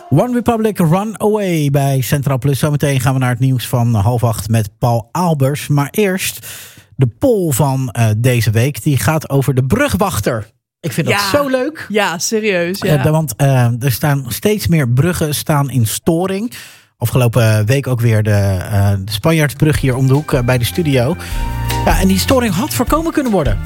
One Republic Run Away bij Centraal Plus. Zometeen gaan we naar het nieuws van 7:30 met Paul Albers. Maar eerst de poll van deze week. Die gaat over de brugwachter. Ik vind dat zo leuk. Ja, serieus. Ja. Want er staan steeds meer bruggen in storing. Afgelopen week ook weer de Spanjaardsbrug hier om de hoek bij de studio. Ja, en die storing had voorkomen kunnen worden.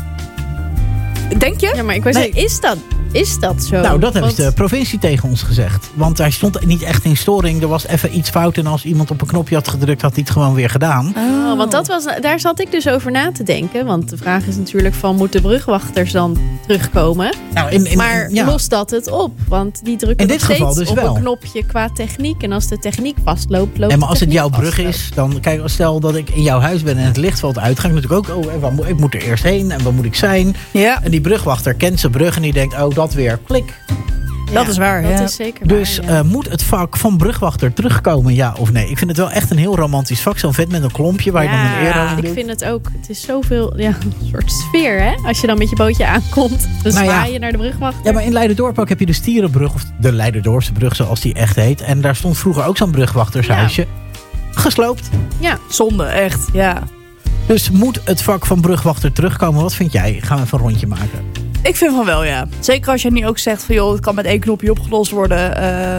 Denk je? Ja, maar ik wou zeggen, is dat zo? Nou, dat heeft de provincie tegen ons gezegd. Want hij stond niet echt in storing. Er was even iets fout en als iemand op een knopje had gedrukt, had hij het gewoon weer gedaan. Oh, want daar zat ik dus over na te denken. Want de vraag is natuurlijk van, moeten brugwachters dan terugkomen? Nou, maar lost dat het op? Want die drukken nog steeds dus op wel een knopje qua techniek. En als de techniek vastloopt, loopt maar als het jouw brug is, dan kijk, stel dat ik in jouw huis ben en het licht valt uit, ga ik natuurlijk ook, ik moet er eerst heen en waar moet ik zijn? Ja. En die brugwachter kent zijn brug en die denkt, dat weer, klik. Dat is waar. Dat is zeker dus waar, moet het vak van brugwachter terugkomen, ja of nee? Ik vind het wel echt een heel romantisch vak. Zo'n vet met een klompje waar je dan een euro in doet. Ik vind het ook. Het is zoveel, een soort sfeer, hè? Als je dan met je bootje aankomt, dan zwaai je naar de brugwachter. Ja, maar in Leiderdorp ook heb je de Stierenbrug, of de Leiderdorpse brug zoals die echt heet. En daar stond vroeger ook zo'n brugwachtershuisje. Gesloopt. Ja. Zonde, echt. Ja. Dus moet het vak van brugwachter terugkomen? Wat vind jij? Gaan we even een rondje maken? Ik vind van wel, ja. Zeker als je nu ook zegt van, het kan met 1 knopje opgelost worden.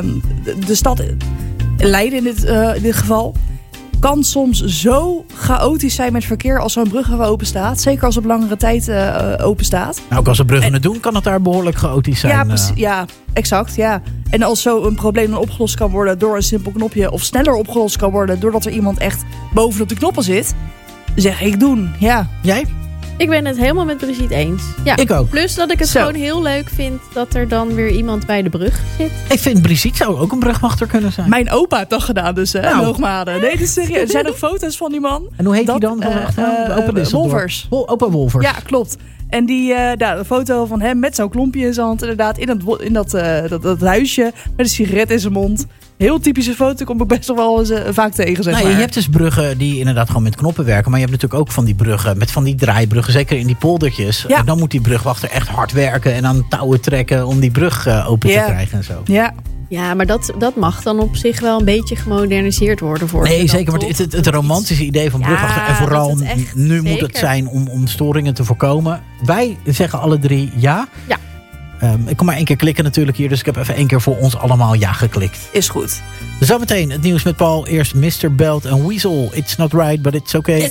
De stad Leiden in dit geval kan soms zo chaotisch zijn met verkeer als zo'n brug er open staat. Zeker als op langere tijd open staat. Nou, ook als de bruggen het doen, kan het daar behoorlijk chaotisch zijn. Ja, exact, ja. En als zo een probleem dan opgelost kan worden door een simpel knopje, of sneller opgelost kan worden doordat er iemand echt bovenop de knoppen zit, zeg ik doen, ja. Jij? Ik ben het helemaal met Brigitte eens. Ja. Ik ook. Plus dat ik het gewoon heel leuk vind dat er dan weer iemand bij de brug zit. Ik vind Brigitte zou ook een brugwachter kunnen zijn. Mijn opa heeft dat gedaan dus, Hoogmade. Nee, dit is serieus. Er zijn nog foto's van die man. En hoe heet die dan? Wolvers. Opa Wolvers. Ja, klopt. En de foto van hem met zo'n klompje in zijn hand inderdaad in dat huisje met een sigaret in zijn mond. Heel typische foto, kom ik best wel eens vaak tegen, zeg maar. Je hebt dus bruggen die inderdaad gewoon met knoppen werken. Maar je hebt natuurlijk ook van die bruggen, met van die draaibruggen, zeker in die poldertjes. Ja. Dan moet die brugwachter echt hard werken en aan touwen trekken om die brug open te krijgen en zo. Ja. Ja, maar dat mag dan op zich wel een beetje gemoderniseerd worden. Nee, zeker. Maar het romantische idee van brugwachter. En vooral nu moet het zijn om storingen te voorkomen. Wij zeggen alle 3 ja. Ja. Ik kon maar 1 keer klikken natuurlijk hier. Dus ik heb even 1 keer voor ons allemaal ja geklikt. Is goed. Zometeen het nieuws met Paul. Eerst Mr. Belt en Weasel. It's not right, but it's okay.